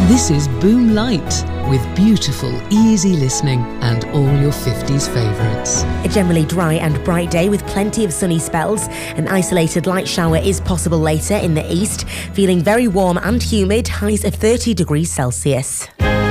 This is Boom Light, with beautiful, easy listening and all your 50s favourites. A generally dry and bright day with plenty of sunny spells. An isolated light shower is possible later in the east. Feeling very warm and humid, highs of 30 degrees Celsius.